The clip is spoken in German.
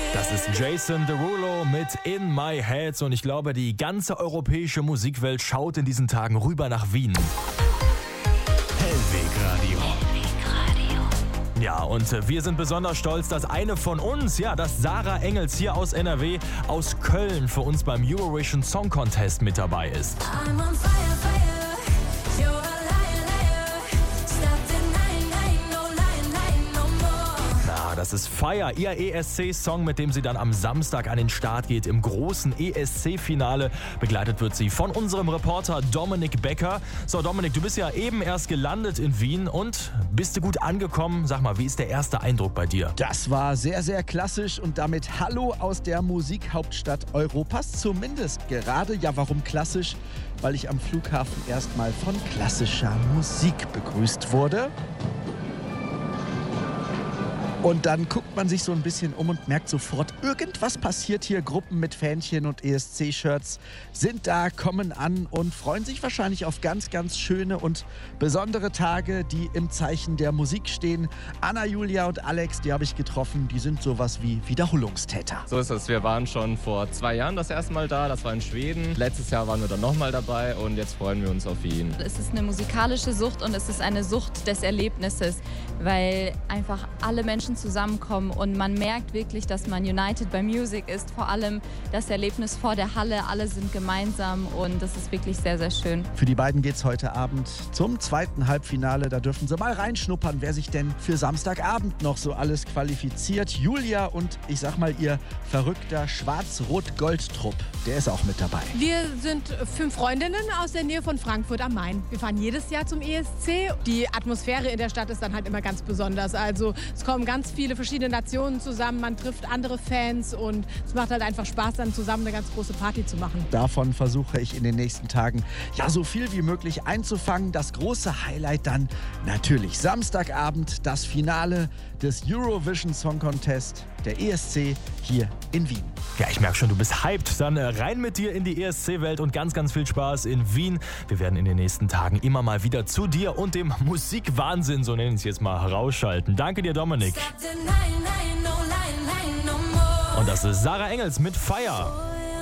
Das ist Jason Derulo mit In My Head und ich glaube, die ganze europäische Musikwelt schaut in diesen Tagen rüber nach Wien. Hellwegradio. Ja, und wir sind besonders stolz, dass eine von uns, dass Sarah Engels hier aus NRW, aus Köln für uns beim Eurovision Song Contest mit dabei ist. I'm on fire, fire. You're a liar, liar. Stop denying, lying, no lying, lying no more. Das ist Fire, ihr ESC-Song, mit dem sie dann am Samstag an den Start geht im großen ESC-Finale. Begleitet wird sie von unserem Reporter Dominik Becker. So, Dominik, du bist ja eben erst gelandet in Wien und bist du gut angekommen? Sag mal, wie ist der erste Eindruck bei dir? Das war sehr, sehr klassisch und damit Hallo aus der Musikhauptstadt Europas. Zumindest gerade. Ja, warum klassisch? Weil ich am Flughafen erstmal von klassischer Musik begrüßt wurde. Und dann guckt man sich so ein bisschen um und merkt sofort, irgendwas passiert hier. Gruppen mit Fähnchen und ESC-Shirts sind da, kommen an und freuen sich wahrscheinlich auf ganz, ganz schöne und besondere Tage, die im Zeichen der Musik stehen. Anna, Julia und Alex, die habe ich getroffen, die sind sowas wie Wiederholungstäter. So ist es. Wir waren schon vor 2 Jahren das erste Mal da. Das war in Schweden. Letztes Jahr waren wir dann nochmal dabei und jetzt freuen wir uns auf Wien. Es ist eine musikalische Sucht und es ist eine Sucht des Erlebnisses, weil einfach alle Menschen zusammenkommen und man merkt wirklich, dass man united by music ist. Vor allem das Erlebnis vor der Halle, alle sind gemeinsam und das ist wirklich sehr, sehr schön. Für die beiden geht's heute Abend zum zweiten Halbfinale. Da dürfen sie mal reinschnuppern, wer sich denn für Samstagabend noch so alles qualifiziert. Julia und ich sag mal ihr verrückter Schwarz-Rot-Gold-Trupp, der ist auch mit dabei. Wir sind 5 Freundinnen aus der Nähe von Frankfurt am Main. Wir fahren jedes Jahr zum ESC. Die Atmosphäre in der Stadt ist dann halt immer ganz besonders. Also es kommen ganz viele verschiedene Nationen zusammen, man trifft andere Fans und es macht halt einfach Spaß, dann zusammen eine ganz große Party zu machen. Davon versuche ich in den nächsten Tagen so viel wie möglich einzufangen. Das große Highlight dann natürlich Samstagabend, das Finale des Eurovision Song Contest, der ESC hier in Wien. Ja, ich merke schon, du bist hyped. Dann rein mit dir in die ESC-Welt und ganz, ganz viel Spaß in Wien. Wir werden in den nächsten Tagen immer mal wieder zu dir und dem Musikwahnsinn, so nennen wir es jetzt mal, rausschalten. Danke dir, Dominik. Stop denying, lying, no lying, lying no more. Und das ist Sarah Engels mit Fire.